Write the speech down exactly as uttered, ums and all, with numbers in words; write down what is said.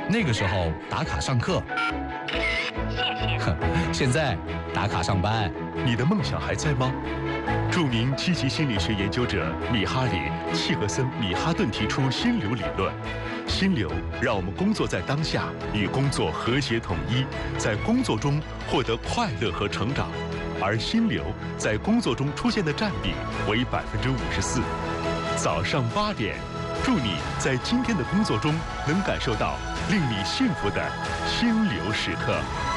那个时候打卡上课， 谢谢。 现在打卡上班。 你的梦想还在吗？著名积极心理学研究者米哈里·契格森·米哈顿提出心流理论。心流让我们工作在当下，与工作和谐统一，在工作中获得快乐和成长。而心流在工作中出现的占比为百分之五十四。早上八点，祝你在今天的工作中能感受到令你幸福的心流时刻。